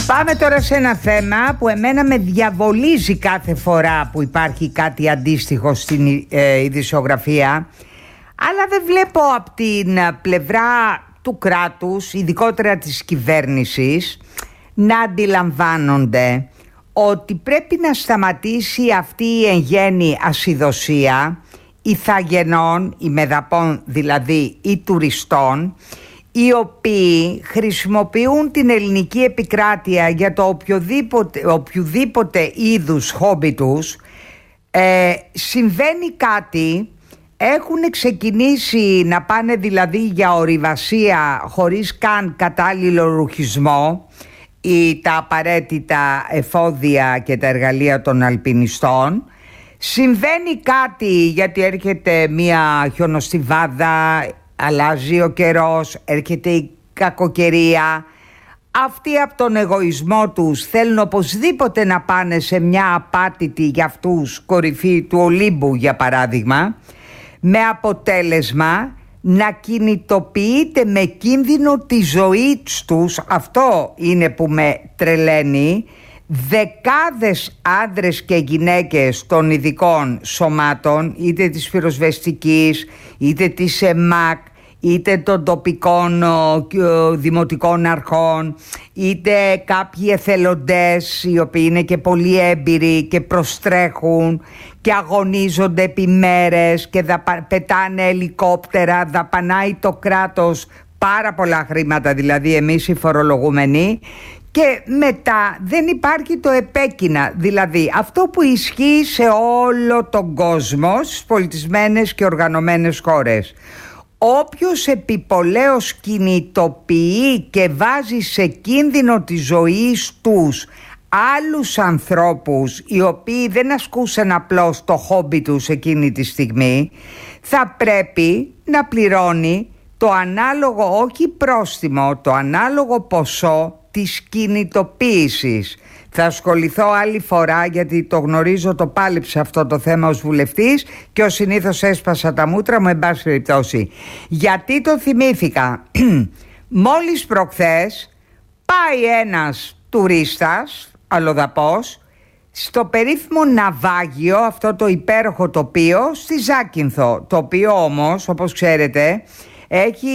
Πάμε τώρα σε ένα θέμα που εμένα με διαβολίζει κάθε φορά που υπάρχει κάτι αντίστοιχο στην ειδησιογραφία, αλλά δεν βλέπω από την πλευρά του κράτους, ειδικότερα της κυβέρνησης, να αντιλαμβάνονται ότι πρέπει να σταματήσει αυτή η εν γέννη ασυδοσία ηθαγενών, ημεδαπών δηλαδή ή τουριστών, οι οποίοι χρησιμοποιούν την ελληνική επικράτεια για το οποιοδήποτε είδους χόμπι τους. Συμβαίνει κάτι, έχουν ξεκινήσει να πάνε δηλαδή για ορειβασία χωρίς καν κατάλληλο ρουχισμό ή τα απαραίτητα εφόδια και τα εργαλεία των αλπινιστών. Συμβαίνει κάτι γιατί έρχεται μια χιονοστιβάδα, αλλάζει ο καιρός, έρχεται η κακοκαιρία. Αυτοί από τον εγωισμό τους θέλουν οπωσδήποτε να πάνε σε μια απάτητη για αυτούς κορυφή του Ολύμπου, για παράδειγμα, με αποτέλεσμα να κινητοποιείται με κίνδυνο τη ζωή τους. Αυτό είναι που με τρελαίνει. Δεκάδες άντρες και γυναίκες των ειδικών σωμάτων, είτε της πυροσβεστικής, είτε της ΕΜΑΚ, είτε των τοπικών δημοτικών αρχών, είτε κάποιοι εθελοντές οι οποίοι είναι και πολύ έμπειροι και προστρέχουν και αγωνίζονται επί μέρες και πετάνε ελικόπτερα, δαπανάει το κράτος πάρα πολλά χρήματα, δηλαδή εμείς οι φορολογούμενοι, και μετά δεν υπάρχει το επέκεινα, δηλαδή αυτό που ισχύει σε όλο τον κόσμο, στις πολιτισμένες και οργανωμένες χώρες. Όποιος επιπολέως κινητοποιεί και βάζει σε κίνδυνο τη ζωή τους άλλους ανθρώπους οι οποίοι δεν ασκούσαν απλώς το χόμπι τους εκείνη τη στιγμή, θα πρέπει να πληρώνει το ανάλογο, όχι πρόστιμο, το ανάλογο ποσό της κινητοποίησης. Θα ασχοληθώ άλλη φορά, γιατί το γνωρίζω, το πάλεψα αυτό το θέμα ως βουλευτής και ως συνήθως έσπασα τα μούτρα μου, εν πάση περιπτώσει. Γιατί το θυμήθηκα? Μόλις προχθές πάει ένας τουρίστας αλλοδαπός στο περίφημο ναυάγιο, αυτό το υπέροχο τοπίο στη Ζάκυνθο, το οποίο όμως, όπως ξέρετε, έχει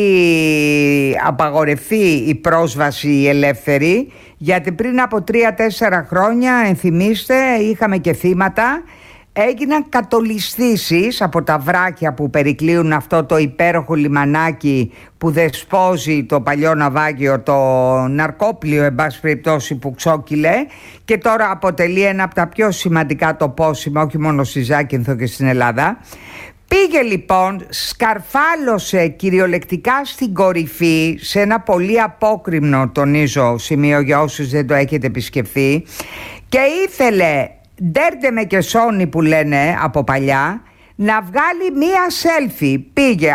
απαγορευτεί η πρόσβαση ελεύθερη, γιατί πριν από 3-4 χρόνια, ενθυμίστε, είχαμε και θύματα. Έγιναν κατολισθήσεις από τα βράχια που περικλείουν αυτό το υπέροχο λιμανάκι που δεσπόζει το παλιό ναυάγιο, το ναρκόπλιο εν πάση περιπτώσει, που ξόκυλε και τώρα αποτελεί ένα από τα πιο σημαντικά τοπόσιμα, όχι μόνο στη Ζάκυνθο και στην Ελλάδα. Πήγε λοιπόν, σκαρφάλωσε κυριολεκτικά στην κορυφή, σε ένα πολύ απόκρημνο, τονίζω, σημείο για όσους δεν το έχετε επισκεφθεί, και ήθελε, ντέρτε με και σόνι που λένε από παλιά, να βγάλει μία selfie. Πήγε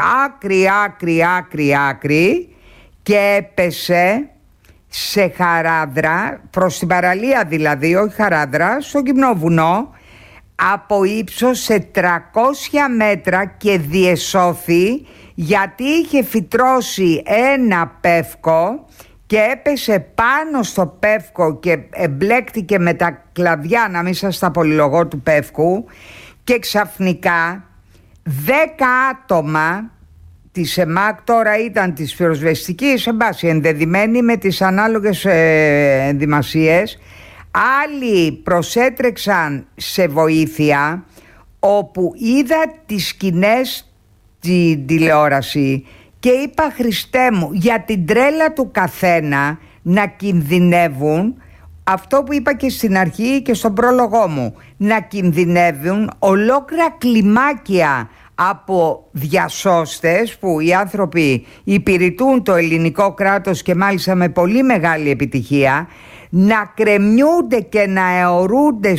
άκρη και έπεσε σε χαράδρα, προς την παραλία δηλαδή, όχι χαράδρα, στο Γυμνόβουνο, από ύψος σε 300 μέτρα, και διεσώθη γιατί είχε φυτρώσει ένα πεύκο και έπεσε πάνω στο πεύκο και εμπλέκτηκε με τα κλαδιά, να μην σας τα πολυλογώ, του πεύκου, και ξαφνικά 10 άτομα της ΕΜΑΚ, τώρα ήταν της πυροσβεστικής, εν πάση ενδεδειμένοι με τις ανάλογες ενδυμασίες, άλλοι προσέτρεξαν σε βοήθεια, όπου είδα τις σκηνές στην τηλεόραση και είπα, Χριστέ μου, για την τρέλα του καθένα να κινδυνεύουν, αυτό που είπα και στην αρχή και στον πρόλογό μου, να κινδυνεύουν ολόκληρα κλιμάκια από διασώστες, που οι άνθρωποι υπηρετούν το ελληνικό κράτος και μάλιστα με πολύ μεγάλη επιτυχία, να κρεμιούνται και να αιωρούνται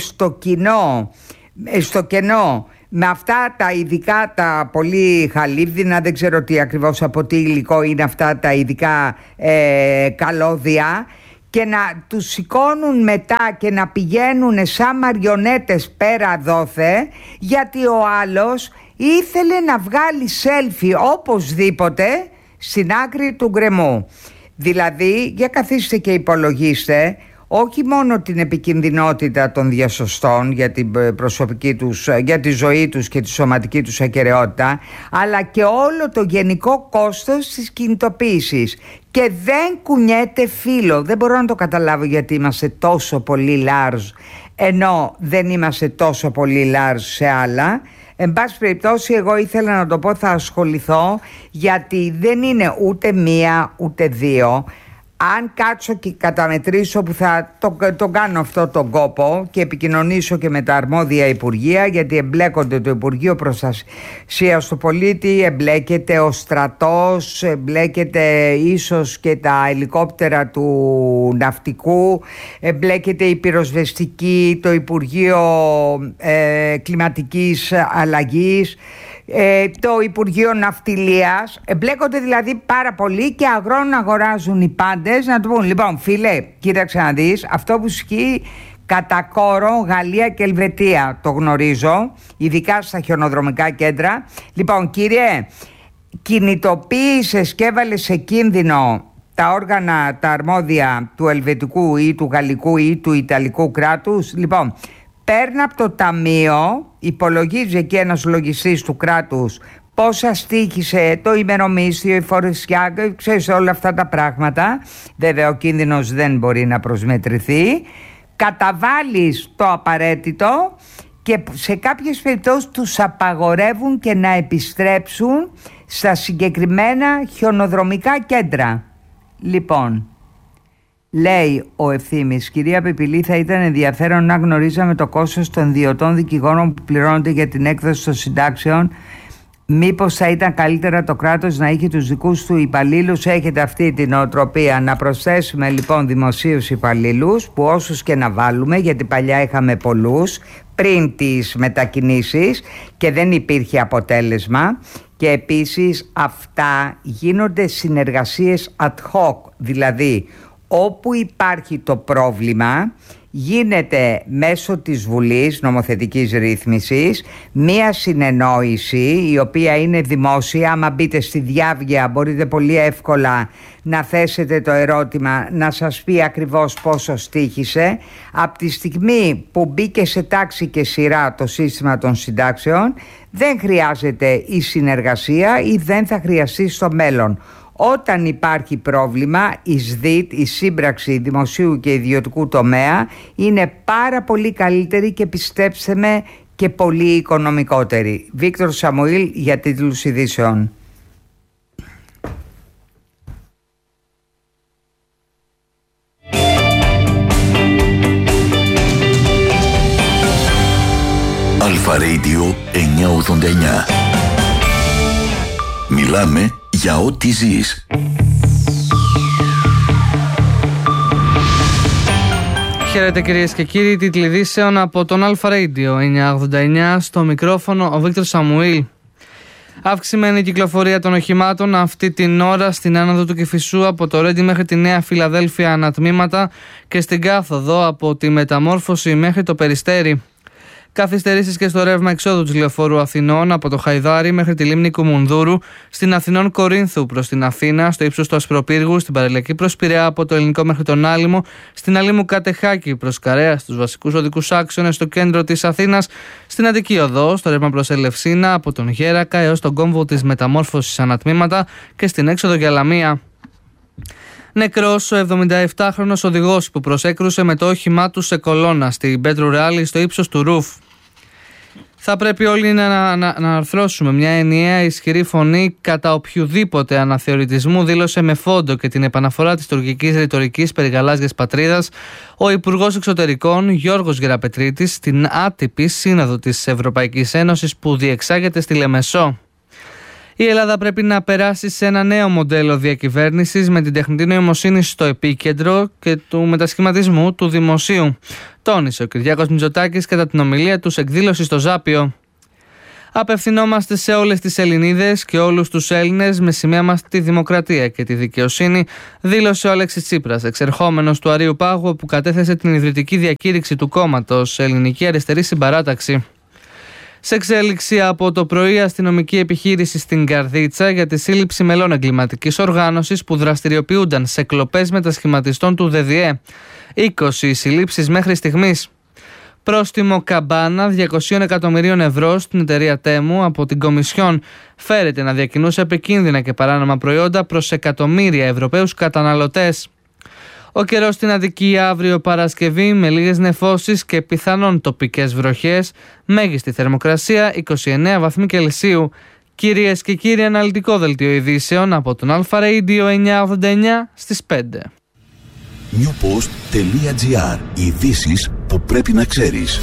στο κενό με αυτά τα ειδικά, τα πολύ χαλίβδινα, δεν ξέρω τι ακριβώς, από τι υλικό είναι αυτά τα ειδικά καλώδια, και να τους σηκώνουν μετά και να πηγαίνουν σαν μαριονέτες πέρα δόθε, γιατί ο άλλος ήθελε να βγάλει selfie οπωσδήποτε στην άκρη του γκρεμού. Δηλαδή, για καθίστε και υπολογίστε όχι μόνο την επικινδυνότητα των διασωστών για την προσωπική τους, για τη ζωή τους και τη σωματική τους ακεραιότητα, αλλά και όλο το γενικό κόστος της κινητοποίησης. Και δεν κουνιέται φύλλο. Δεν μπορώ να το καταλάβω γιατί είμαστε τόσο πολύ large, ενώ δεν είμαστε τόσο πολύ large σε άλλα. Εν πάση περιπτώσει, εγώ ήθελα να το πω, θα ασχοληθώ, γιατί δεν είναι ούτε μία ούτε δύο. Αν κάτσω και καταμετρήσω, που θα το κάνω αυτό τον κόπο και επικοινωνήσω και με τα αρμόδια υπουργεία, γιατί εμπλέκονται το Υπουργείο Προστασίας του Πολίτη, εμπλέκεται ο στρατός, εμπλέκεται ίσως και τα ελικόπτερα του ναυτικού, εμπλέκεται η πυροσβεστική, το Υπουργείο Κλιματικής Αλλαγής, το Υπουργείο Ναυτιλίας. Εμπλέκονται δηλαδή πάρα πολύ και αγρόν αγοράζουν οι πάντες να του πούν: λοιπόν φίλε, κοίταξε να δεις, αυτό που ισχύει κατά κόρο Γαλλία και Ελβετία το γνωρίζω, ειδικά στα χιονοδρομικά κέντρα. Λοιπόν κύριε, κινητοποίησες και έβαλες σε κίνδυνο τα όργανα, τα αρμόδια του ελβετικού ή του γαλλικού ή του ιταλικού κράτους. Λοιπόν, παίρνει από το ταμείο, υπολογίζει εκεί ένας λογιστής του κράτους πόσα στοίχησε το ημερομίσθιο, η φορεσιά, ξέρεις όλα αυτά τα πράγματα. Βέβαια ο κίνδυνος δεν μπορεί να προσμετρηθεί. Καταβάλεις το απαραίτητο και σε κάποιες περιπτώσεις τους απαγορεύουν και να επιστρέψουν στα συγκεκριμένα χιονοδρομικά κέντρα. Λοιπόν, λέει ο Ευθύμης: κυρία Πεπιλή, θα ήταν ενδιαφέρον να γνωρίζαμε το κόστος των ιδιωτών δικηγόρων που πληρώνονται για την έκδοση των συντάξεων. Μήπως θα ήταν καλύτερα το κράτος να είχε τους δικούς του υπαλλήλους? Έχετε αυτή την νοοτροπία. Να προσθέσουμε λοιπόν δημοσίους υπαλλήλους, που όσους και να βάλουμε, γιατί παλιά είχαμε πολλούς πριν τις μετακινήσεις και δεν υπήρχε αποτέλεσμα. Και επίσης αυτά γίνονται συνεργασίες ad hoc, δηλαδή όπου υπάρχει το πρόβλημα γίνεται μέσω της Βουλής νομοθετικής ρύθμισης μία συνεννόηση, η οποία είναι δημόσια. Άμα μπείτε στη διάβγεια μπορείτε πολύ εύκολα να θέσετε το ερώτημα, να σας πει ακριβώς πόσο στοίχησε. Από τη στιγμή που μπήκε σε τάξη και σειρά το σύστημα των συντάξεων, δεν χρειάζεται η συνεργασία ή δεν θα χρειαστεί στο μέλλον. Όταν υπάρχει πρόβλημα, η ΣΔΙΤ, η σύμπραξη δημοσίου και ιδιωτικού τομέα, είναι πάρα πολύ καλύτερη και, πιστέψτε με, και πολύ οικονομικότερη. Βίκτορ Σαμουήλ για τίτλους ειδήσεων. Αλφα Radio 989. Μιλάμε για ό,τι ζεις. Χαίρετε κυρίες και κύριοι, τίτλοι ειδήσεων από τον Αλφα Radio 989, στο μικρόφωνο ο Βίκτορ Σαμουήλ. Αυξημένη κυκλοφορία των οχημάτων αυτή την ώρα στην άνοδο του Κηφισού από το Ρέντι μέχρι τη Νέα Φιλαδέλφια ανατμήματα και στην κάθοδο από τη Μεταμόρφωση μέχρι το Περιστέρι. Καθυστερήσεις και στο ρεύμα εξόδου της Λεωφόρου Αθηνών από το Χαϊδάρι μέχρι τη λίμνη Κουμουνδούρου, στην Αθηνών Κορίνθου προς την Αθήνα, στο ύψος του Ασπροπύργου, στην Παραλιακή προς Πειραιά από το Ελληνικό μέχρι τον Άλυμο, στην Αλήμου Κατεχάκη προς Καρέα, στους βασικούς οδικούς άξονες στο κέντρο της Αθήνας, στην Αττική Οδό, στο ρεύμα προς Ελευσίνα από τον Γέρακα έως τον κόμβο της Μεταμόρφωσης ανατμήματα και στην έξοδο για Λαμία. Νεκρός ο 77χρονος οδηγός που προσέκρουσε με το όχημά του σε κολόνα στην Πέτρου Ρεάλη στο ύψος του Ρουφ. Θα πρέπει όλοι να αρθρώσουμε μια ενιαία ισχυρή φωνή κατά οποιοδήποτε αναθεωρητισμού, δήλωσε με φόντο και την επαναφορά της τουρκικής ρητορικής περί γαλάζιας πατρίδας ο Υπουργός Εξωτερικών Γιώργος Γεραπετρίτης στην άτυπη σύνοδο της Ευρωπαϊκής Ένωσης που διεξάγεται στη Λεμεσό. Η Ελλάδα πρέπει να περάσει σε ένα νέο μοντέλο διακυβέρνησης με την τεχνητή νοημοσύνη στο επίκεντρο και του μετασχηματισμού του δημοσίου, τόνισε ο Κυριάκος Μητσοτάκης κατά την ομιλία του σε εκδήλωση στο Ζάπιο. Απευθυνόμαστε σε όλες τις Ελληνίδες και όλους τους Έλληνες με σημαία μας τη δημοκρατία και τη δικαιοσύνη, δήλωσε ο Αλέξης Τσίπρας, εξερχόμενος του Αρείου Πάγου, που κατέθεσε την ιδρυτική διακήρυξη του κόμματος Ελληνική Αριστερή Συμπαράταξη. Σε εξέλιξη από το πρωί, αστυνομική επιχείρηση στην Καρδίτσα για τη σύλληψη μελών εγκληματικής οργάνωσης που δραστηριοποιούνταν σε κλοπές μετασχηματιστών του ΔΔΕ. 20 συλλήψεις μέχρι στιγμής. Πρόστιμο καμπάνα 200 εκατομμυρίων ευρώ στην εταιρεία Τέμου από την Κομισιόν φέρεται να διακινούσε επικίνδυνα και παράνομα προϊόντα προς εκατομμύρια Ευρωπαίους καταναλωτές. Ο καιρός στην Αττική αύριο Παρασκευή με λίγες νεφώσεις και πιθανόν τοπικές βροχές, μέγιστη θερμοκρασία 29 βαθμοί Κελσίου. Κυρίες και κύριοι, αναλυτικό δελτίο ειδήσεων από τον Αλφα Radio 989 στις 5. newpost.gr. Ειδήσεις που πρέπει να ξέρεις.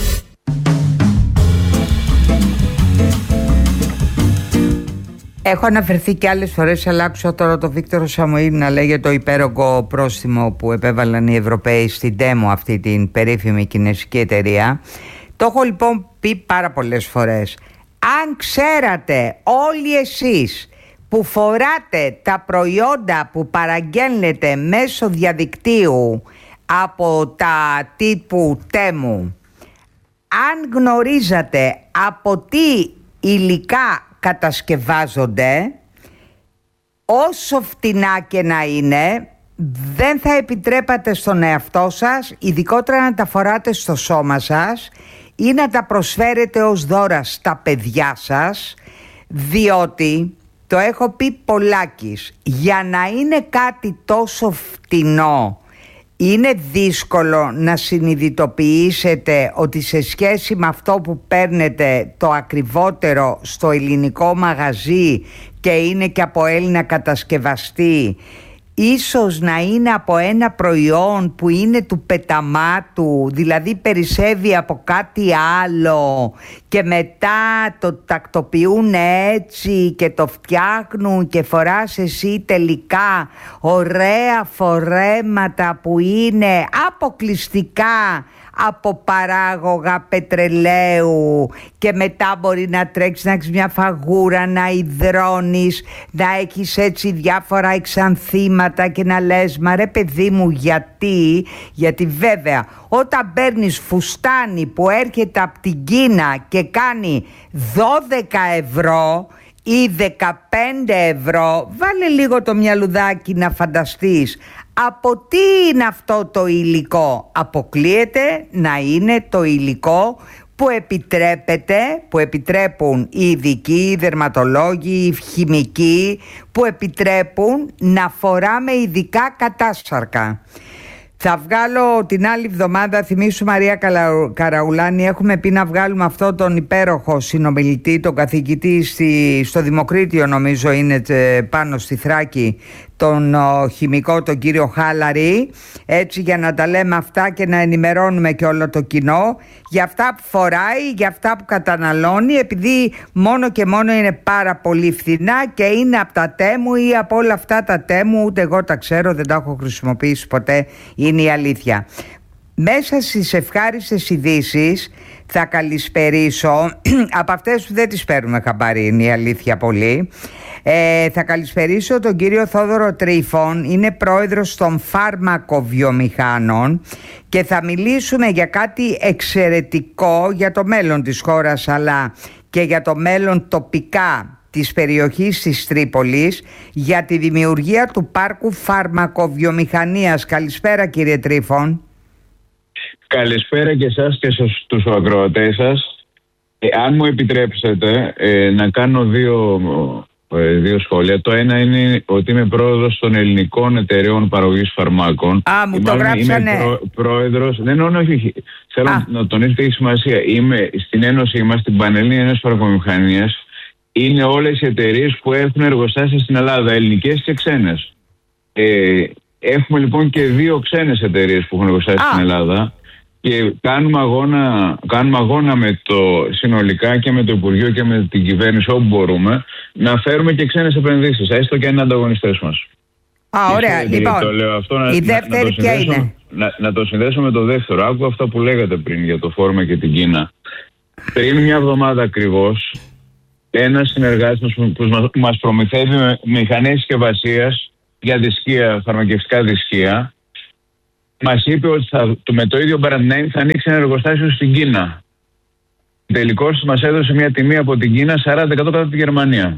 Έχω αναφερθεί και άλλες φορές, αλλά άκουσα τώρα τον Βίκτορο Σαμουήλ να λέει για το υπέρογκο πρόστιμο που επέβαλαν οι Ευρωπαίοι στην Τέμου, αυτή την περίφημη κινέζικη εταιρεία. Το έχω λοιπόν πει πάρα πολλές φορές. Αν ξέρατε όλοι εσείς που φοράτε τα προϊόντα που παραγγέλνετε μέσω διαδικτύου από τα τύπου Τέμου, αν γνωρίζατε από τι υλικά κατασκευάζονται, όσο φτηνά και να είναι, δεν θα επιτρέπατε στον εαυτό σας, ειδικότερα να τα φοράτε στο σώμα σας ή να τα προσφέρετε ως δώρα στα παιδιά σας, διότι, το έχω πει πολλάκις, για να είναι κάτι τόσο φτηνό είναι δύσκολο να συνειδητοποιήσετε ότι σε σχέση με αυτό που παίρνετε το ακριβότερο στο ελληνικό μαγαζί και είναι και από Έλληνα κατασκευαστή, ίσως να είναι από ένα προϊόν που είναι του πεταμάτου, δηλαδή περισσεύει από κάτι άλλο και μετά το τακτοποιούν έτσι και το φτιάχνουν και φοράς εσύ τελικά ωραία φορέματα που είναι αποκλειστικά από παράγωγα πετρελαίου και μετά μπορεί να τρέξεις, να έχεις μια φαγούρα, να υδρώνεις, να έχεις έτσι διάφορα εξανθήματα και να λες μα ρε παιδί μου γιατί βέβαια όταν παίρνεις φουστάνι που έρχεται από την Κίνα και κάνει 12 ευρώ ή 15 ευρώ, βάλε λίγο το μυαλουδάκι να φανταστείς από τι είναι αυτό το υλικό. Αποκλείεται να είναι το υλικό που επιτρέπουν οι ειδικοί, οι δερματολόγοι, οι χημικοί, που επιτρέπουν να φοράμε ειδικά κατάσαρκα. Θα βγάλω την άλλη εβδομάδα, θυμίσου Μαρία Καραουλάνη, έχουμε πει να βγάλουμε αυτό τον υπέροχο συνομιλητή, τον καθηγητή στο Δημοκρίτιο νομίζω είναι πάνω στη Θράκη, τον χημικό, τον κύριο Χάλαρη, έτσι για να τα λέμε αυτά και να ενημερώνουμε και όλο το κοινό για αυτά που φοράει, για αυτά που καταναλώνει, επειδή μόνο και μόνο είναι πάρα πολύ φθηνά και είναι από τα Τέμου ή από όλα αυτά τα Τέμου, ούτε εγώ τα ξέρω, δεν τα έχω χρησιμοποιήσει ποτέ, είναι η αλήθεια. Μέσα στις ευχάριστες ειδήσεις θα καλησπερίσω, από αυτές που δεν τις παίρνουμε χαμπάρι είναι η αλήθεια πολύ, θα καλησπερίσω τον κύριο Θόδωρο Τρίφων, είναι πρόεδρος των φάρμακοβιομηχάνων και θα μιλήσουμε για κάτι εξαιρετικό για το μέλλον της χώρας αλλά και για το μέλλον τοπικά της περιοχής της Τρίπολης, για τη δημιουργία του πάρκου φαρμακοβιομηχανίας. Καλησπέρα κύριε Τρίφων. Καλησπέρα και εσάς και στους ακροατές σας. Αν μου επιτρέψετε να κάνω δύο σχόλια. Το ένα είναι ότι είμαι πρόεδρος των ελληνικών εταιρεών παραγωγής φαρμάκων. Μου το γράψανε. Είμαι πρόεδρος. Όχι. Θέλω να τονίσω ότι έχει σημασία. Είμαι στην Ένωση, είμαστε στην Πανελλήνια Ένωση Φαρμακοβιομηχανίας. Είναι όλες οι εταιρείες που έχουν εργοστάσια στην Ελλάδα, ελληνικές και ξένες. Έχουμε λοιπόν και δύο ξένες εταιρείες που έχουν εργοστάσια στην Ελλάδα. Και κάνουμε αγώνα με το συνολικά και με το Υπουργείο και με την κυβέρνηση όπου μπορούμε να φέρουμε και ξένες επενδύσεις, έστω και αν είναι ανταγωνιστές μας. Ωραία. Λοιπόν, το λέω αυτό, η δεύτερη ποια είναι? Να το συνδέσω με το δεύτερο. Άκου αυτά που λέγατε πριν για το φόρμα και την Κίνα. Πριν μια εβδομάδα ακριβώς, ένας συνεργάτης που μας προμηθεύει με μηχανές συσκευασίας για δισκία, φαρμακευτικά δισκία, μας είπε ότι με το ίδιο brand name θα ανοίξει ένα εργοστάσιο στην Κίνα. Τελικώς μας έδωσε μια τιμή από την Κίνα 40% κατά τη Γερμανία.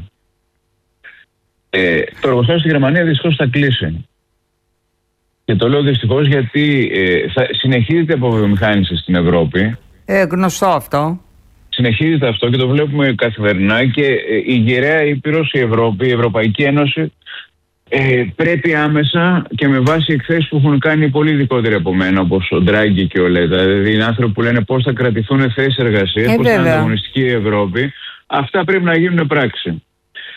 Το εργοστάσιο στη Γερμανία δυστυχώς θα κλείσει. Και το λέω δυστυχώς γιατί συνεχίζεται η αποβιομηχάνηση στην Ευρώπη. Γνωστό αυτό. Συνεχίζεται αυτό και το βλέπουμε καθημερινά και η γυραιά Ήπειρος, η Ευρώπη, η Ευρωπαϊκή Ένωση πρέπει άμεσα και με βάση εκθέσεις που έχουν κάνει πολύ ειδικότεροι από μένα, όπως ο Ντράγκη και ο Λέτα, δηλαδή είναι άνθρωποι που λένε πώς θα κρατηθούν θέσεις εργασίας, πώς θα είναι ανταγωνιστική η Ευρώπη, αυτά πρέπει να γίνουν πράξη.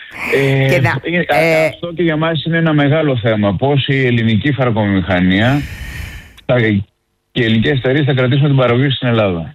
Αυτό και για μας είναι ένα μεγάλο θέμα, πώς η ελληνική φαρμακοβιομηχανία και οι ελληνικές εταιρείες θα κρατήσουν την παραγωγή στην Ελλάδα.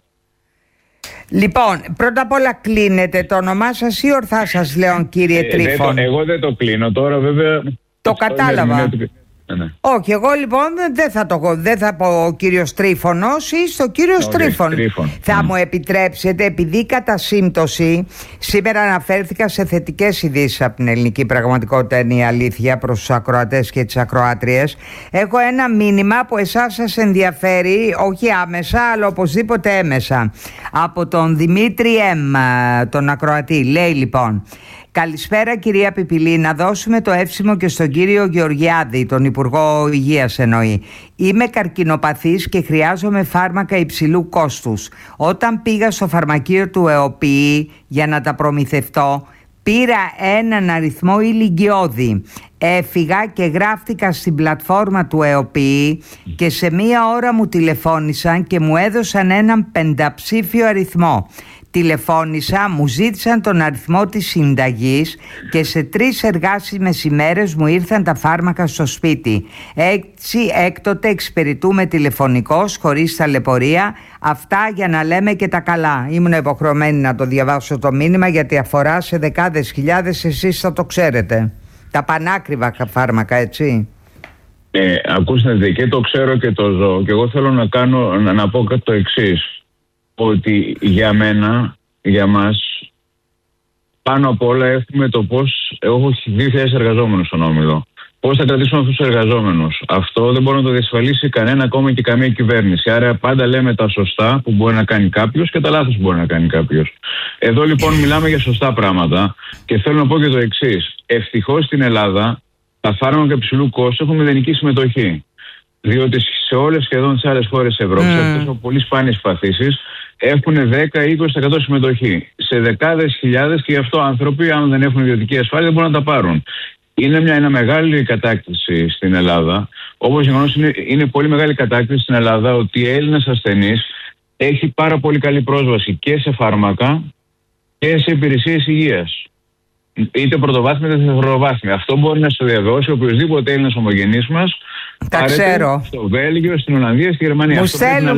Λοιπόν, πρώτα απ' όλα κλείνετε το όνομά σας ή ορθά σας λέω, κύριε Τρίφων? Εγώ δεν το κλείνω τώρα, βέβαια. Το κατάλαβα. Ναι. Όχι, εγώ λοιπόν δεν θα πω ο κύριος Τρίφωνος ή στο κύριος Τρίφων. Θα μου επιτρέψετε, επειδή κατά σύμπτωση σήμερα αναφέρθηκα σε θετικές ειδήσεις από την ελληνική πραγματικότητα, είναι η αλήθεια, προς τους ακροατές και τις ακροάτριες, έχω ένα μήνυμα που εσάς σας ενδιαφέρει, όχι άμεσα αλλά οπωσδήποτε έμεσα, από τον Δημήτρη M, τον ακροατή. Λέει λοιπόν: καλησπέρα κυρία Πιπηλή, να δώσουμε το εύσημο και στον κύριο Γεωργιάδη, τον Υπουργό Υγείας εννοεί. Είμαι καρκινοπαθής και χρειάζομαι φάρμακα υψηλού κόστους. Όταν πήγα στο φαρμακείο του ΕΟΠΗ για να τα προμηθευτώ, πήρα έναν αριθμό ηλικιώδη. Έφυγα και γράφτηκα στην πλατφόρμα του ΕΟΠΗ και σε μία ώρα μου τηλεφώνησαν και μου έδωσαν έναν 5ψήφιο αριθμό. Τηλεφώνησα, μου ζήτησαν τον αριθμό της συνταγής και σε 3 εργάσιμες ημέρες μου ήρθαν τα φάρμακα στο σπίτι. Έτσι έκτοτε εξυπηρετούμε τηλεφωνικώς, χωρίς ταλαιπωρία. Αυτά για να λέμε και τα καλά. Ήμουν υποχρεωμένη να το διαβάσω το μήνυμα γιατί αφορά σε δεκάδες χιλιάδες, εσείς θα το ξέρετε. Τα πανάκριβα φάρμακα, έτσι. Ακούστε, και το ξέρω και το ζω. Και εγώ θέλω να πω κάτι το εξής. Ότι για μένα, για μας, πάνω απ' όλα έχουμε το πώς. Έχω 2.000 εργαζόμενους στον Όμιλο. Πώς θα κρατήσουμε αυτούς τους εργαζόμενους? Αυτό δεν μπορεί να το διασφαλίσει κανένα, ακόμα και καμία κυβέρνηση. Άρα πάντα λέμε τα σωστά που μπορεί να κάνει κάποιος και τα λάθος που μπορεί να κάνει κάποιος. Εδώ λοιπόν μιλάμε για σωστά πράγματα και θέλω να πω και το εξής. Ευτυχώς στην Ελλάδα τα φάρμακα υψηλού κόστους έχουν μηδενική συμμετοχή. Διότι σε όλες σχεδόν τις άλλες χώρες της Ευρώπης, αυτές από πολύ σπάνιες παθήσεις, έχουν 10-20% συμμετοχή. Σε δεκάδες χιλιάδες και γι' αυτό άνθρωποι, αν δεν έχουν ιδιωτική ασφάλεια, δεν μπορούν να τα πάρουν. Είναι μια μεγάλη κατάκτηση στην Ελλάδα. Όπως γεγονός είναι πολύ μεγάλη κατάκτηση στην Ελλάδα ότι Έλληνας ασθενής έχει πάρα πολύ καλή πρόσβαση και σε φάρμακα και σε υπηρεσίες υγείας. Είτε πρωτοβάθμια είτε δευτεροβάθμια. Αυτό μπορεί να σου διαβεβαιώσει οποιοδήποτε Έλληνας ομογενής μας. Τα ξέρω. Στο Βέλγιο, στην Ολλανδία, στη Γερμανία. Μου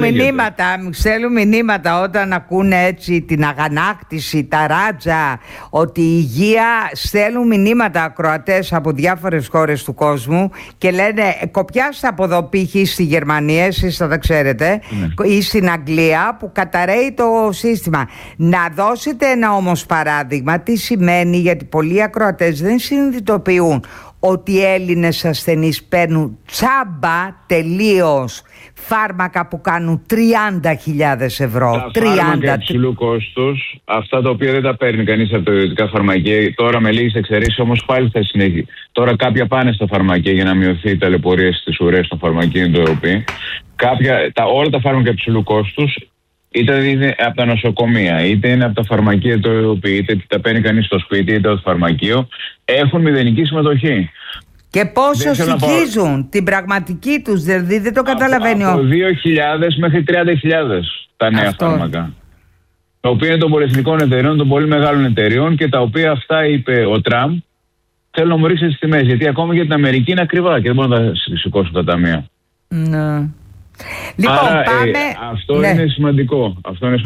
στέλνουν μηνύματα όταν ακούνε έτσι την αγανάκτηση, τα ράτζα, ότι η υγεία. Στέλνουν μηνύματα ακροατές από διάφορες χώρες του κόσμου και λένε κοπιάστε από εδώ π.χ. στη Γερμανία, εσείς θα τα ξέρετε, ή στην Αγγλία που καταραίει το σύστημα. Να δώσετε ένα όμως παράδειγμα τι σημαίνει, γιατί πολλοί ακροατές δεν συνειδητοποιούν ότι οι Έλληνες ασθενείς παίρνουν τσάμπα τελείως φάρμακα που κάνουν 30.000 ευρώ. Τα φάρμακα υψηλού κόστους, αυτά τα οποία δεν τα παίρνει κανείς από τα ιδιωτικά φαρμακεία, τώρα με λίγες εξαιρέσεις όμως πάλι θα συνεχίσει. Τώρα κάποια πάνε στα φαρμακεία για να μειωθεί η ταλαιπωρία στις ουρές των φαρμακείων του ΕΟΠΗ. Όλα τα φάρμακα υψηλού κόστους, είτε είναι από τα νοσοκομεία, είτε είναι από τα φαρμακεία του ΕΟΠΗ, είτε τα παίρνει κανείς στο σπίτι, είτε από το φαρμακείο, έχουν μηδενική συμμετοχή. Και πόσο στοιχίζουν την πραγματική τους, δηλαδή δεν το καταλαβαίνει. Από 2.000 μέχρι 30.000 τα νέα φάρμακα. Τα οποία είναι των πολυεθνικών εταιρεών, των πολύ μεγάλων εταιρεών και τα οποία αυτά είπε ο Τραμπ, θέλω να μου ρίξει τις τιμές. Γιατί ακόμα για την Αμερική είναι ακριβά και δεν μπορούν να τα σηκώσουν τα ταμεία. Ναι. Λοιπόν, άρα, πάμε. Αυτό είναι σημαντικό.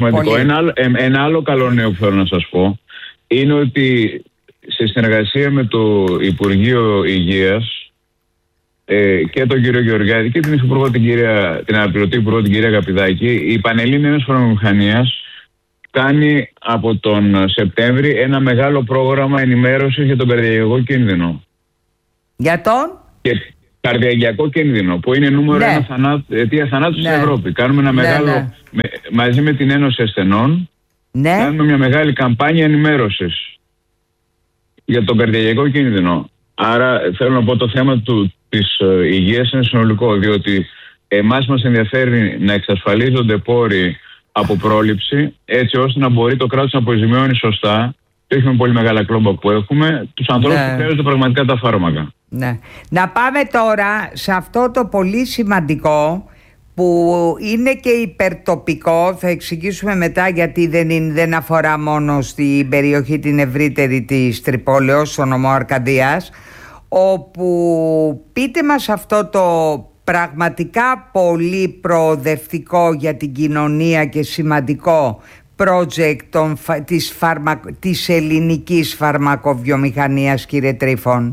Ένα άλλο καλό νέο που θέλω να σας πω είναι ότι σε συνεργασία με το Υπουργείο Υγείας και τον κύριο Γεωργιάδη και την Υφυπουργό, την αναπληρωτή Υπουργό, την κυρία Καπηδάκη, η Πανελλήνια Ένωση Φαρμακοβιομηχανίας κάνει από τον Σεπτέμβρη ένα μεγάλο πρόγραμμα ενημέρωσης για τον καρδιακό κίνδυνο. Για τον? Καρδιακό κίνδυνο, που είναι νούμερο 1 αιτία θανάτου στην Ευρώπη. Κάνουμε ένα μεγάλο, μαζί με την Ένωση Ασθενών, Ναι. Κάνουμε μια μεγάλη καμπάνια ενημέρωσης για τον καρδιακό κίνδυνο. Άρα θέλω να πω το θέμα της υγείας είναι συνολικό, διότι εμάς μας ενδιαφέρει να εξασφαλίζονται πόροι από πρόληψη, έτσι ώστε να μπορεί το κράτος να αποζημιώνει σωστά, και όχι με πολύ μεγάλα κλόμπα που έχουμε, τους ανθρώπους που χρειάζονται πραγματικά τα φάρμακα. Ναι. Να πάμε τώρα σε αυτό το πολύ σημαντικό που είναι και υπερτοπικό, θα εξηγήσουμε μετά γιατί δεν αφορά μόνο στην περιοχή την ευρύτερη της Τρυπόλεως, στο νομό Αρκαδίας, όπου πείτε μας αυτό το πραγματικά πολύ προοδευτικό για την κοινωνία και σημαντικό project της ελληνικής φαρμακοβιομηχανίας, κύριε Τρίφων.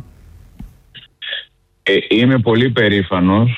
Είμαι πολύ περήφανος,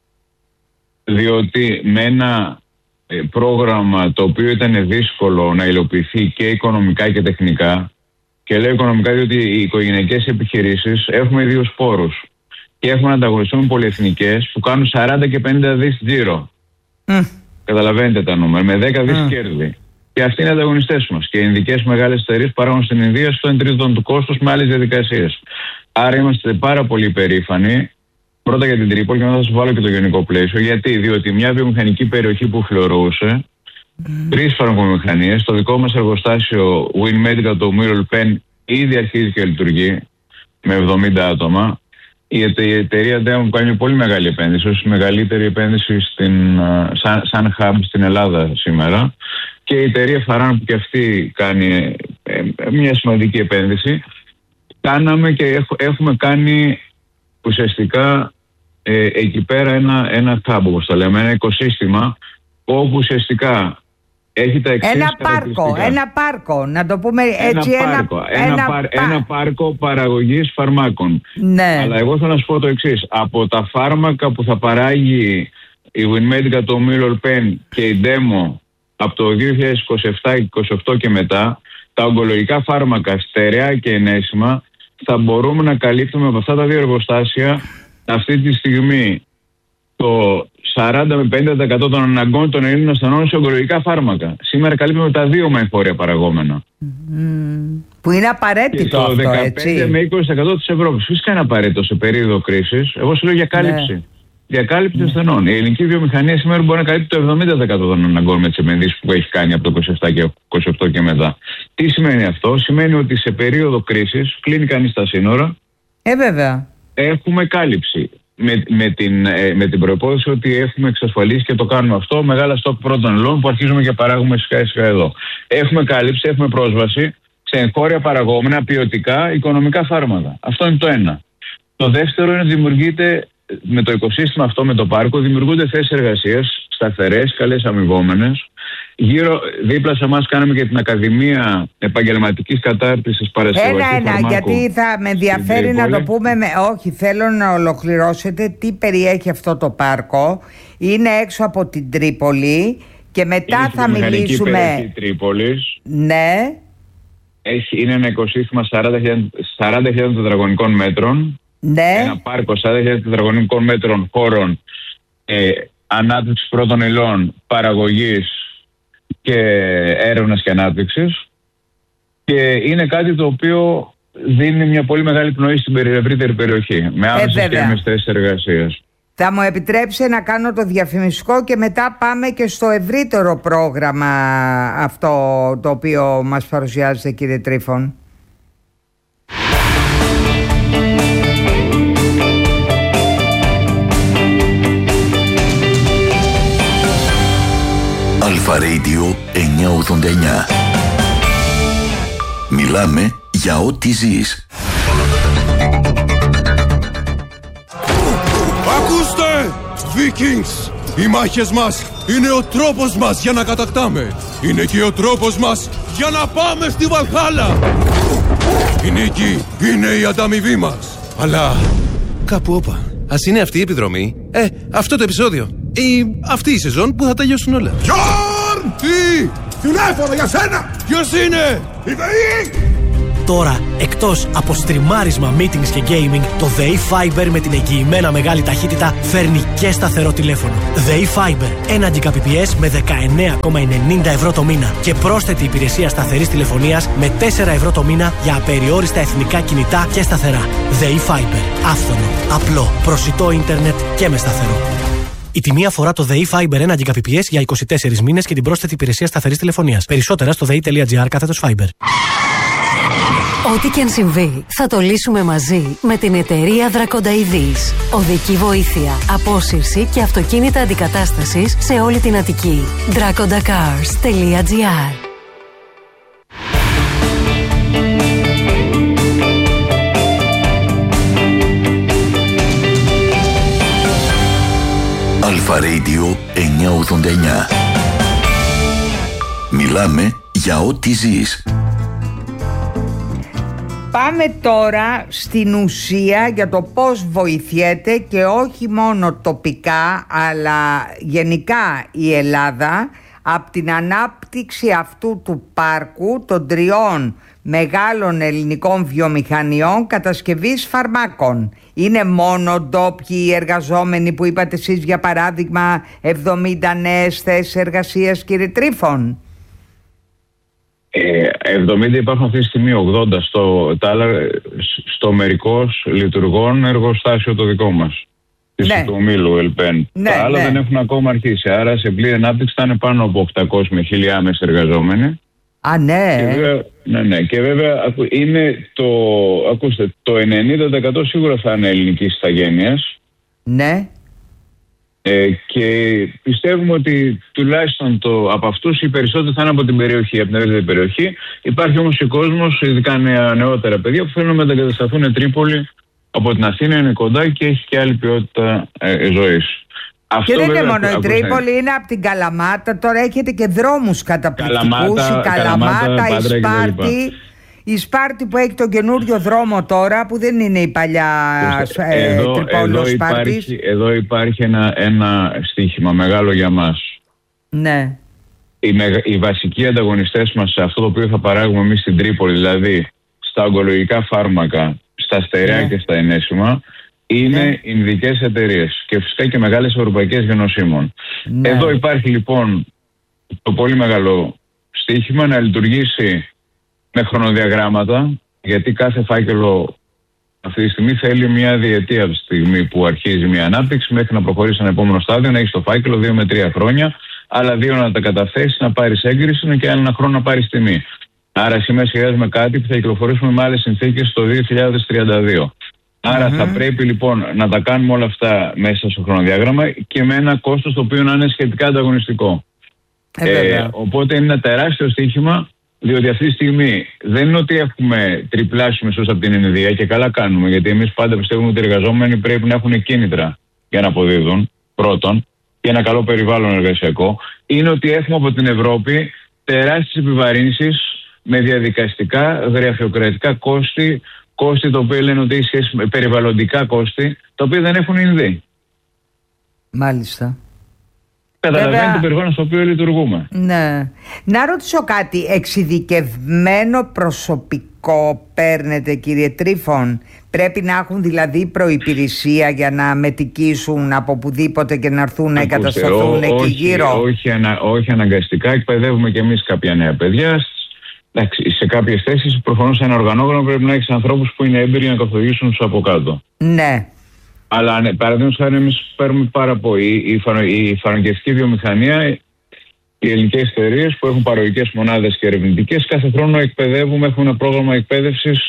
διότι με ένα πρόγραμμα το οποίο ήταν δύσκολο να υλοποιηθεί και οικονομικά και τεχνικά, και λέω οικονομικά διότι οι οικογενειακές επιχειρήσεις έχουμε ιδίους πόρους και έχουμε να ανταγωνιστούμε πολυεθνικές που κάνουν 40 και 50 δις τζίρο. Καταλαβαίνετε τα νούμερα, με 10 δις κέρδη. Και αυτοί είναι ανταγωνιστές μας. Και οι ειδικές μεγάλες εταιρείες παράγουν στην Ινδία στο 1/3 του κόστους με άλλες διαδικασίες. Άρα είμαστε πάρα πολύ περήφανοι. Πρώτα για την Τρίπολη και μετά θα σας βάλω και το γενικό πλαίσιο. Γιατί? Διότι μια βιομηχανική περιοχή που φλωρούσε 3 φαρμακοβιομηχανίες, το δικό μας εργοστάσιο Win Medical, το Mural Pen, ήδη αρχίζει και λειτουργεί με 70 άτομα. Η εταιρεία Demon κάνει πολύ μεγάλη επένδυση, όσο η μεγαλύτερη επένδυση σαν hub στην Ελλάδα σήμερα. Και η εταιρεία Φαράν που και αυτή κάνει μια σημαντική επένδυση. Κάναμε και έχουμε κάνει ουσιαστικά εκεί πέρα ένα hub, όπως το λέμε, ένα οικοσύστημα όπου ουσιαστικά έχει τα εξής ένα πάρκο, να το πούμε έτσι, ένα πάρκο παραγωγής φαρμάκων. Ναι. Αλλά εγώ θέλω να σου πω το εξής. Από τα φάρμακα που θα παράγει η Win Medical, το Mural Pen και η Demo από το 2027-2028 και μετά, τα ογκολογικά φάρμακα στερεά και ενέσιμα θα μπορούμε να καλύπτουμε από αυτά τα 2 εργοστάσια αυτή τη στιγμή το 40 με 50% των αναγκών των Ελλήνων ασθενών σε ογκολογικά φάρμακα. Σήμερα καλύπτουμε τα 2 με εγχώρια παραγόμενα. Που είναι απαραίτητο αυτό, έτσι. Το 15 με 20% της Ευρώπης. Φυσικά είναι απαραίτητο σε περίοδο κρίσης. Εγώ σου λέω για κάλυψη. Ναι. Για κάλυψη ασθενών. Η ελληνική βιομηχανία σήμερα μπορεί να καλύπτει το 70% των αναγκών με τις επενδύσεις που έχει κάνει από το 27 και 28 και μετά. Τι σημαίνει αυτό? Σημαίνει ότι σε περίοδο κρίσης κλείνει κανείς τα σύνορα. Βέβαια. Έχουμε κάλυψη. Με την προϋπόθεση ότι έχουμε εξασφαλίσει και το κάνουμε αυτό μεγάλα στόκ πρώτων υλών που αρχίζουμε και παράγουμε σιγά εδώ. Έχουμε κάλυψη, έχουμε πρόσβαση σε εγχώρια παραγόμενα, ποιοτικά, οικονομικά φάρμακα. Αυτό είναι το ένα. Το δεύτερο είναι ότι δημιουργείται με το οικοσύστημα αυτό, με το πάρκο, δημιουργούνται θέσεις εργασίας σταθερές, καλές αμοιβόμενες. Δίπλα σε εμάς κάναμε και την Ακαδημία Επαγγελματικής Κατάρτισης Παρασκευαστή Φαρμάκου. Γιατί θα με ενδιαφέρει να το πούμε. Όχι, θέλω να ολοκληρώσετε τι περιέχει αυτό το πάρκο. Είναι έξω από την Τρίπολη και μετά θα μιλήσουμε. Είναι η Τρίπολης. Ναι. Είναι ένα οικοσύστημα 40.000 τετραγωνικών μέτρων. Ναι. Ένα πάρκο 40.000 τετραγωνικών μέτρων χώρων ανάπτυξης πρώτων υλών, παραγωγής και έρευνας και ανάπτυξης, και είναι κάτι το οποίο δίνει μια πολύ μεγάλη πνοή στην ευρύτερη περιοχή με άμεσες και άμεσες θέσεις εργασίας. Θα μου επιτρέψει να κάνω το διαφημιστικό και μετά πάμε και στο ευρύτερο πρόγραμμα αυτό το οποίο μας παρουσιάζετε, κύριε Τρίφων. Αλφα Radio 989. Μιλάμε για ό,τι ζεις. Ακούστε! Vikings! Οι μάχες μας είναι ο τρόπος μας για να κατακτάμε. Είναι και ο τρόπος μας για να πάμε στη Βαλχάλα. Η νίκη είναι η ανταμοιβή μας. Αλλά κάπου όπα. Ας είναι αυτή η επιδρομή, αυτό το επεισόδιο ή αυτή η σεζόν που θα τελειώσουν όλα. Γιόρν! Τι! Τηλέφωνο για σένα! Ποιος είναι? Η ΔΕΗ! Τώρα, εκτός από στριμάρισμα, meetings και gaming, το ΔΕΗ Fiber με την εγγυημένα μεγάλη ταχύτητα φέρνει και σταθερό τηλέφωνο. ΔΕΗ Fiber, 1 Gbps με 19,90 ευρώ το μήνα και πρόσθετη υπηρεσία σταθερής τηλεφωνίας με 4 ευρώ το μήνα για απεριόριστα εθνικά κινητά και σταθερά. ΔΕΗ Fiber, άφθονο, απλό, προσιτό ίντερνετ και με σταθερό. Η τιμή αφορά το ΔΕΗ Fiber 1 Gbps για 24 μήνες και την πρόσθετη υπηρεσία σταθερής τηλεφωνίας. Περισσότερα στο dei.gr/Fiber. Ό,τι και αν συμβεί, θα το λύσουμε μαζί με την εταιρεία Δρακονταειδής. Οδική βοήθεια, απόσυρση και αυτοκίνητα αντικατάστασης σε όλη την Αττική. dracondacars.gr. Αλφα Radio 989. Μιλάμε για ό,τι ζεις. Πάμε τώρα στην ουσία για το πώς βοηθιέται και όχι μόνο τοπικά αλλά γενικά η Ελλάδα από την ανάπτυξη αυτού του πάρκου των 3 μεγάλων ελληνικών βιομηχανιών κατασκευής φαρμάκων. Είναι μόνο ντόπιοι οι εργαζόμενοι που είπατε εσείς, για παράδειγμα 70 νέες θέσεις εργασίας, κύριε Τρίφων? 70 υπάρχουν αυτή τη στιγμή, 80 στο μερικώς λειτουργών εργοστάσιο το δικό μας. Ναι. Του ομίλου ΕΛΠΕΝ. Ναι, τα άλλα ναι. δεν έχουν ακόμα αρχίσει. Άρα σε πλήρη ανάπτυξη θα είναι πάνω από 800 με 1000 άμεσοι εργαζόμενοι. Α, ναι. Και βέβαια είναι ακούστε, το 90% σίγουρα θα είναι ελληνικής ηθαγένειας. Ναι. Και πιστεύουμε ότι τουλάχιστον από αυτούς οι περισσότεροι θα είναι από την περιοχή, από την ευρύτερη περιοχή. Υπάρχει όμως και κόσμος, ειδικά νεότερα παιδιά, που θέλουν να μετακατασταθούν Τρίπολη από την Αθήνα, είναι κοντά και έχει και άλλη ποιότητα ζωής. Και δεν είναι μόνο η Τρίπολη, είναι από την Καλαμάτα. Τώρα έχετε και δρόμους καταπληκτικούς. Η Καλαμάτα, η Σπάρτη. Η Σπάρτη που έχει τον καινούριο δρόμο τώρα, που δεν είναι η παλιά Τρίπολη Σπάρτης. Εδώ υπάρχει ένα στοίχημα μεγάλο για μας. Ναι. Οι βασικοί ανταγωνιστές μας σε αυτό το οποίο θα παράγουμε εμείς στην Τρίπολη, δηλαδή στα ογκολογικά φάρμακα, στα στερεά και στα ενέσιμα, είναι ινδικές εταιρείες και φυσικά και μεγάλες ευρωπαϊκές γενοσύμων. Ναι. Εδώ υπάρχει λοιπόν το πολύ μεγάλο στοίχημα να λειτουργήσει με χρονοδιαγράμματα, γιατί κάθε φάκελο αυτή τη στιγμή θέλει μια διετία από τη στιγμή που αρχίζει μια ανάπτυξη μέχρι να προχωρήσει ένα επόμενο στάδιο, να έχει το φάκελο 2 με 3 χρόνια, άλλα 2 να τα καταθέσει, να πάρει έγκριση και άλλο 1 χρόνο να πάρει τιμή. Άρα σήμερα σχεδιάζουμε κάτι που θα κυκλοφορήσουμε με άλλες συνθήκες το 2032. Άρα θα πρέπει λοιπόν να τα κάνουμε όλα αυτά μέσα στο χρονοδιάγραμμα και με ένα κόστος το οποίο να είναι σχετικά ανταγωνιστικό. Οπότε είναι ένα τεράστιο στοίχημα, διότι αυτή τη στιγμή δεν είναι ότι έχουμε τριπλάσιους μισθούς από την Ινδία και καλά κάνουμε, γιατί εμείς πάντα πιστεύουμε ότι οι εργαζόμενοι πρέπει να έχουν κίνητρα για να αποδίδουν, πρώτον, και ένα καλό περιβάλλον εργασιακό. Είναι ότι έχουμε από την Ευρώπη τεράστιες επιβαρύνσεις με διαδικαστικά, γραφειοκρατικά κόστη τα οποία λένε ότι έχει σχέση με περιβαλλοντικά κόστη, τα οποία δεν έχουν Ινδοί. Μάλιστα. Καταλαβαίνετε το περιβάλλον στο οποίο λειτουργούμε. Ναι. Να ρωτήσω κάτι. Εξειδικευμένο προσωπικό παίρνετε, κύριε Τρίφων? Πρέπει να έχουν δηλαδή προϋπηρεσία για να μετικήσουν από οπουδήποτε και να έρθουν να εγκατασταθούν εκεί γύρω? Όχι αναγκαστικά. Εκπαιδεύουμε και εμείς κάποια νέα παιδιά. Σε κάποιες θέσεις προφανώς σε ένα οργανόγραμμα πρέπει να έχεις ανθρώπους που είναι έμπειροι να καθοδηγήσουν τους από κάτω. Ναι. Αλλά παραδείγματος χάρη, εμείς παίρνουμε πάρα πολύ. Η φαρμακευτική βιομηχανία, οι ελληνικές εταιρείες που έχουν παραγωγικές μονάδες και ερευνητικές, κάθε χρόνο εκπαιδεύουμε, έχουμε ένα πρόγραμμα εκπαίδευσης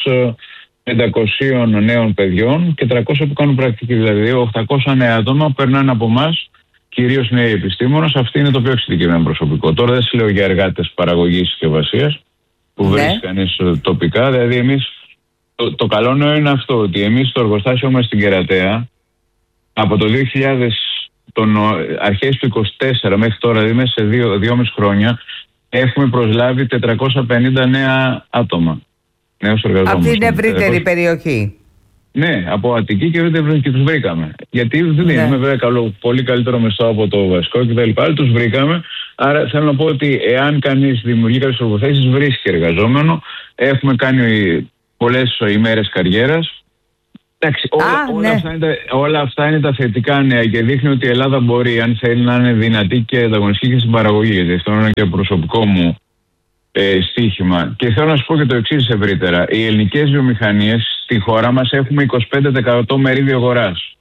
500 νέων παιδιών και 300 που κάνουν πρακτική. Δηλαδή 800 νέα άτομα περνάνε από εμάς, κυρίως νέοι επιστήμονες. Αυτή είναι το πιο εξειδικευμένο προσωπικό. Τώρα δεν λέω για εργάτες παραγωγής συσκευασίας που βρίσκει κανείς τοπικά. Δηλαδή εμείς, το καλό νέο είναι αυτό, ότι εμείς στο εργοστάσιο μας στην Κερατέα από το 2000, αρχές του 24 μέχρι τώρα, δηλαδή μέσα σε 2,5 χρόνια, έχουμε προσλάβει 450 νέα άτομα. Νέους εργαζόμενους. Από την ευρύτερη περιοχή. Ναι, από Αττική και τους βρήκαμε. Γιατί δεν δίνουμε βέβαια πολύ καλύτερο μισθό από το βασικό κτλ. Τους βρήκαμε. Άρα θέλω να πω ότι εάν κανείς δημιουργεί κάποιες προποθέσεις, βρίσκει εργαζόμενο. Έχουμε κάνει πολλές ημέρες καριέρας. Εντάξει, όλα αυτά είναι τα θετικά νέα και δείχνει ότι η Ελλάδα μπορεί, αν θέλει, να είναι δυνατή και ανταγωνιστική και στην παραγωγή. Γιατί αυτό είναι και προσωπικό μου στοίχημα. Και θέλω να σου πω και το εξής ευρύτερα. Οι ελληνικές βιομηχανίες στη χώρα μας έχουμε 25% μερίδιο αγοράς.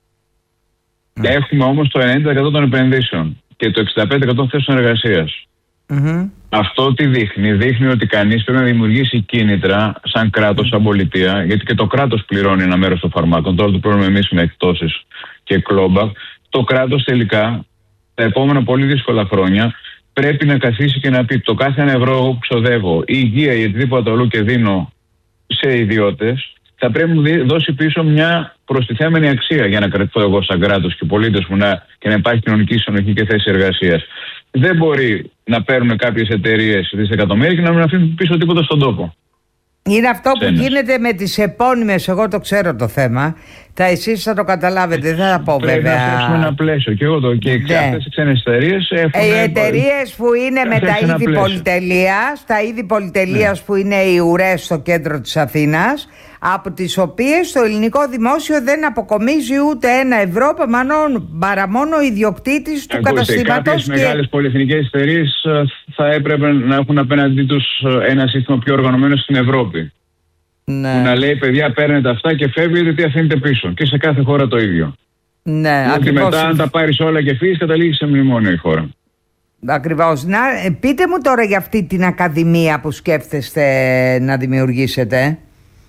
Έχουμε όμως το 90% των επενδύσεων και το 65% θέσεων εργασίας. Αυτό τι δείχνει? Δείχνει ότι κανείς πρέπει να δημιουργήσει κίνητρα σαν κράτος, σαν πολιτεία, γιατί και το κράτος πληρώνει ένα μέρος των φαρμάκων. Τώρα το πληρώνουμε εμείς με εκτόσεις και κλόμπα. Το κράτος τελικά τα επόμενα πολύ δύσκολα χρόνια πρέπει να καθίσει και να πει: το κάθε ένα ευρώ που ξοδεύω, η υγεία ή οτιδήποτε αλλού και δίνω σε ιδιώτες, θα πρέπει να μου δώσει πίσω μια προστιθέμενη αξία για να κρατηθώ εγώ σαν κράτος και πολίτες μου και να υπάρχει κοινωνική συνοχή και θέση εργασίας. Δεν μπορεί να παίρνουν κάποιες εταιρείες δισεκατομμύρια και να μην αφήνουν πίσω τίποτα στον τόπο. Είναι αυτό που γίνεται με τις επώνυμες. Εγώ το ξέρω το θέμα. Εσείς θα το καταλάβετε, δεν θα πω βέβαια. Πρέπει να φτιάξουμε ένα πλαίσιο. Και εγώ αυτές οι ξένες εταιρείες έχουν. Οι εταιρείες που είναι με τα είδη πολυτελείας, τα είδη πολυτελείας που είναι οι ουρές στο κέντρο της Αθήνας, από τις οποίες το ελληνικό δημόσιο δεν αποκομίζει ούτε ένα ευρώ παρά μόνο ο ιδιοκτήτης του καταστήματος. Κάποιες μεγάλες πολυεθνικές εταιρείες θα έπρεπε να έχουν απέναντί τους ένα σύστημα πιο οργανωμένο στην Ευρώπη. Ναι. Που να λέει: παιδιά, παίρνετε αυτά και φεύγετε, τι αφήνετε πίσω. Και σε κάθε χώρα το ίδιο. Ναι, γιατί μετά, αν τα πάρεις όλα και φύγεις, καταλήγει σε μνημόνιο η χώρα. Ακριβώς. Πείτε μου τώρα για αυτή την ακαδημία που σκέφτεστε να δημιουργήσετε.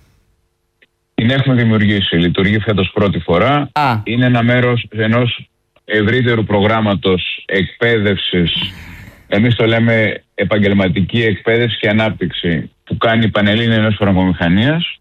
Την έχουμε δημιουργήσει. Λειτουργεί φέτος πρώτη φορά. Είναι ένα μέρος ενός ευρύτερου προγράμματος εκπαίδευσης. Εμείς το λέμε επαγγελματική εκπαίδευση και ανάπτυξη, που κάνει η Πανελλήνια Ένωση Φαρμακομηχανίας.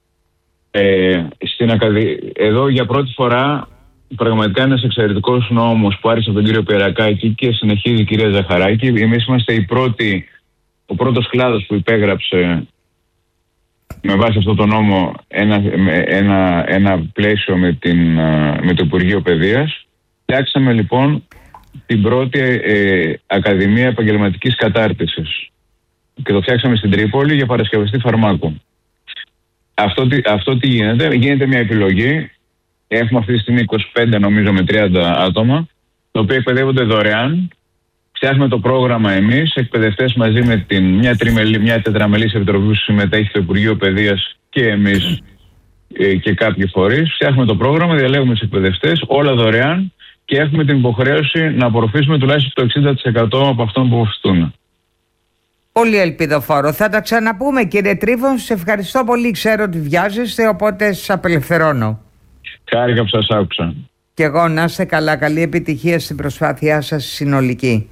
Εδώ για πρώτη φορά πραγματικά είναι ένας εξαιρετικός νόμος που άρχισε από τον κύριο Περακάκη και συνεχίζει η κυρία Ζαχαράκη. Εμείς είμαστε ο πρώτος κλάδος που υπέγραψε με βάση αυτό το νόμο ένα πλαίσιο με το Υπουργείο Παιδείας. Φτιάξαμε λοιπόν την πρώτη Ακαδημία Επαγγελματικής Κατάρτισης και το φτιάξαμε στην Τρίπολη για παρασκευαστή φαρμάκου. Αυτό τι γίνεται? Γίνεται μια επιλογή. Έχουμε αυτή τη στιγμή 25 νομίζω με 30 άτομα, τα οποία εκπαιδεύονται δωρεάν. Φτιάχνουμε το πρόγραμμα εμείς, εκπαιδευτές μαζί με μια τετραμελής επιτροπή που συμμετέχει στο Υπουργείο Παιδείας και εμείς και κάποιοι φορείς. Φτιάχνουμε το πρόγραμμα, διαλέγουμε τους εκπαιδευτές, όλα δωρεάν, και έχουμε την υποχρέωση να απορροφήσουμε τουλάχιστον το 60% από αυτόν που αποφυτούν. Πολύ ελπιδοφόρο. Θα τα ξαναπούμε, κύριε Τρίφων. Σε ευχαριστώ πολύ. Ξέρω ότι βιάζεστε, οπότε σας απελευθερώνω. Χάρηκα που σας άκουσα. Και εγώ, να είστε καλά. Καλή επιτυχία στην προσπάθειά σας συνολική.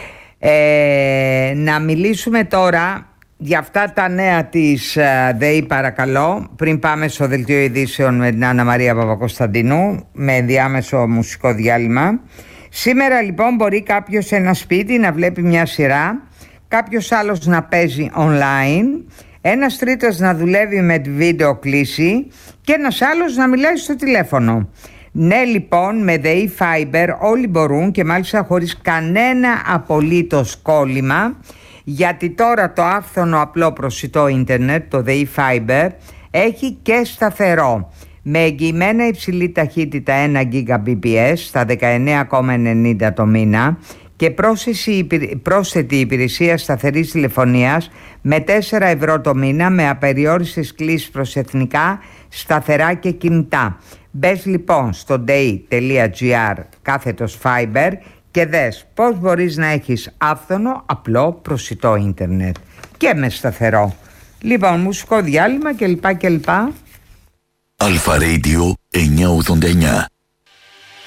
Να μιλήσουμε τώρα για αυτά τα νέα της ΔΕΗ, παρακαλώ, πριν πάμε στο δελτίο ειδήσεων με την Άννα Μαρία Παπακοσταντίνου, με ενδιάμεσο μουσικό διάλειμμα. Σήμερα λοιπόν μπορεί κάποιος σε ένα σπίτι να βλέπει μια σειρά, κάποιος άλλος να παίζει online, ένας τρίτος να δουλεύει με τη βίντεο κλήση και ένας άλλος να μιλάει στο τηλέφωνο. Ναι, λοιπόν, με ΔΕΗ Fiber όλοι μπορούν, και μάλιστα χωρίς κανένα απολύτως κόλλημα, γιατί τώρα το άφθονο απλό προσιτό ίντερνετ, το ΔΕΗ Fiber, έχει και σταθερό, με εγγυημένα υψηλή ταχύτητα 1 Gbps στα 19,90 το μήνα και πρόσθετη υπηρεσία σταθερής τηλεφωνίας με 4 ευρώ το μήνα, με απεριόριστες κλήσεις προς εθνικά, σταθερά και κινητά. Μπες λοιπόν στο dei.gr/fiber και δες πώς μπορείς να έχεις άφθονο απλό προσιτό ίντερνετ και με σταθερό. Λοιπόν, μουσικό διάλειμμα κλπ. Αλφα Radio 989.